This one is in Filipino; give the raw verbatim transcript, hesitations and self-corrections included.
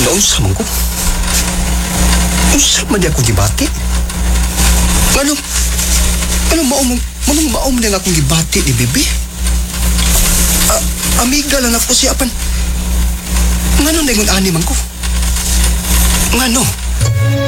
Naunsa man ko? Unsa man di ako gibati? Ano? Ano maum manong maum lang akong gibati ni Bibi? A amiga lang ako siya pan. Ngano na yung ani man ko? Ngano?